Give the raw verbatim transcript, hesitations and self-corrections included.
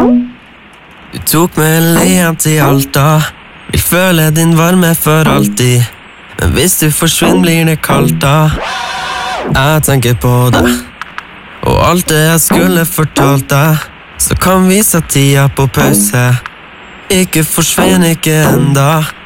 Du tok meg alene til Alta. Vil føle din varme for alltid. Men hvis du forsvinner blir det kaldt da. Jeg tenker på deg og alt det jeg skulle fortalt deg. Så kan vi sette tida på pause. Ikke forsvinn, ikke enda.